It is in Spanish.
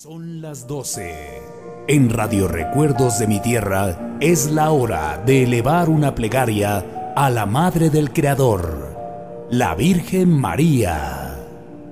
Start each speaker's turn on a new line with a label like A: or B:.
A: Son las 12. En Radio Recuerdos de mi Tierra es la hora de elevar una plegaria a la Madre del Creador, la Virgen María.